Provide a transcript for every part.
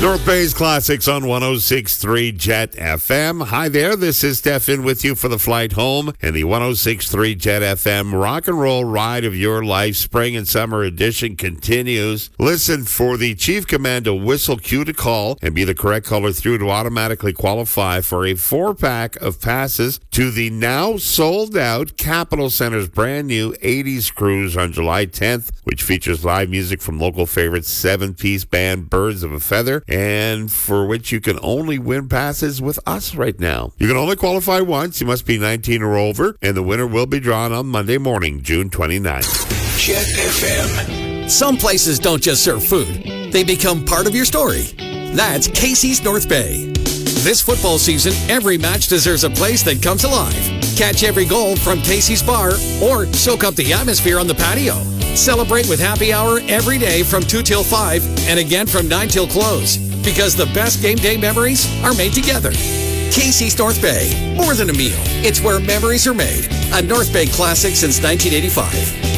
North Bay's Classics on 106.3 Jet FM. Hi there, this is Stefan with you for the flight home and the 106.3 Jet FM rock and roll ride of your life. Spring and summer edition continues. Listen for the Chief Commando whistle cue to call and be the correct caller through to automatically qualify for a 4-pack of passes to the now sold out Capitol Center's brand new 80s cruise on July 10th, which features live music from local favorites 7-piece band Birds of a Feather, and for which you can only win passes with us right now. You can only qualify once. You must be 19 or over, and the winner will be drawn on Monday morning, June 29th. Jet FM. Some places don't just serve food. They become part of your story. That's Casey's North Bay. This football season, every match deserves a place that comes alive. Catch every goal from Casey's Bar or soak up the atmosphere on the patio. Celebrate with happy hour every day from 2 till 5 and again from 9 till close, because the best game day memories are made together. Casey's North Bay. More than a meal. It's where memories are made. A North Bay classic since 1985.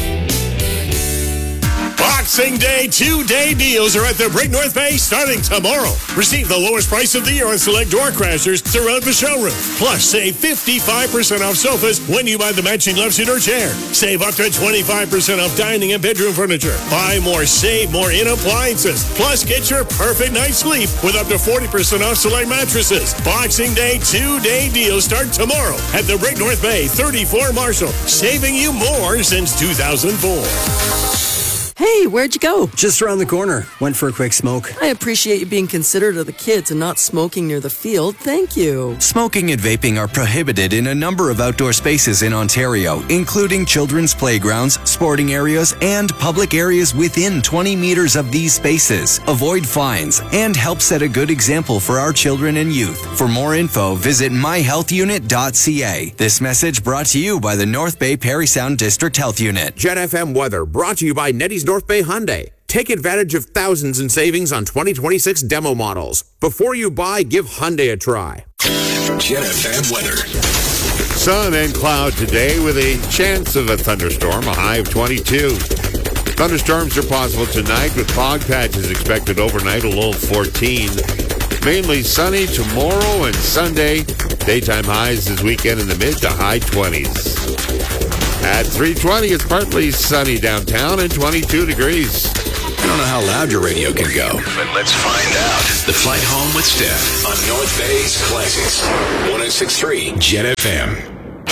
Boxing Day 2-day deals are at the Brick North Bay starting tomorrow. Receive the lowest price of the year on select door crashers throughout the showroom. Plus, save 55% off sofas when you buy the matching love seat or chair. Save up to 25% off dining and bedroom furniture. Buy more, save more in appliances. Plus, get your perfect night's sleep with up to 40% off select mattresses. Boxing Day 2-day deals start tomorrow at the Brick North Bay, 34 Marshall, saving you more since 2004. Hey, where'd you go? Just around the corner. Went for a quick smoke. I appreciate you being considerate of the kids and not smoking near the field. Thank you. Smoking and vaping are prohibited in a number of outdoor spaces in Ontario, including children's playgrounds, sporting areas, and public areas within 20 meters of these spaces. Avoid fines and help set a good example for our children and youth. For more info, visit myhealthunit.ca. This message brought to you by the North Bay Parry Sound District Health Unit. Jet FM weather brought to you by Nettie's North Bay Hyundai. Take advantage of thousands in savings on 2026 demo models. Before you buy, give Hyundai a try. Jet FM weather. Sun and cloud today with a chance of a thunderstorm, a high of 22. Thunderstorms are possible tonight with fog patches expected overnight, a low of 14. Mainly sunny tomorrow and Sunday. Daytime highs this weekend in the mid to high 20s. At 3:20, it's partly sunny downtown and 22 degrees. I don't know how loud your radio can go, but let's find out. The Flight Home with Steph on North Bay's Classics. 106.3 Jet FM.